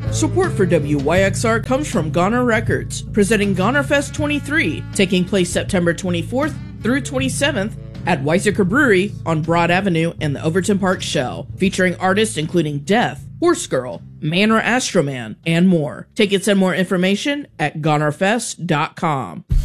Support for WYXR comes from Goner Records, presenting Goner Fest 23, taking place September 24th through 27th at Weizsäcker Brewery on Broad Avenue in the Overton Park Shell, featuring artists including Death, Horse Girl, Man or Astroman, and more. Tickets and more information at GonerFest.com.